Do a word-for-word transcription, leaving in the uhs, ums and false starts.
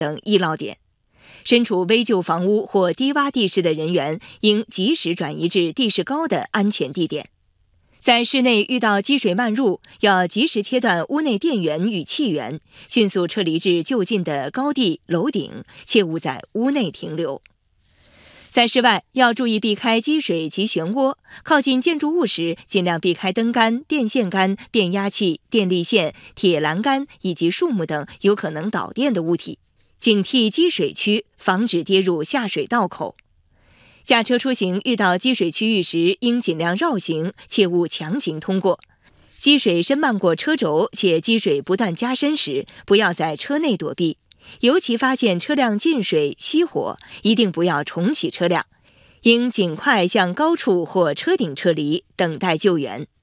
等易涝点。身处危旧房屋或低洼地势的人员应及时转移至地势高的安全地点。在室内遇到积水漫入，要及时切断屋内电源与气源，迅速撤离至就近的高地、楼顶，切勿在屋内停留。在室外要注意避开积水及漩涡，靠近建筑物时尽量避开灯杆、电线杆、变压器、电力线、铁栏杆以及树木等有可能导电的物体，警惕积水区，防止跌入下水道口。驾车出行遇到积水区域时，应尽量绕行，切勿强行通过。积水深漫过车轴，且积水不断加深时，不要在车内躲避。尤其发现车辆进水、熄火，一定不要重启车辆，应尽快向高处或车顶撤离，等待救援。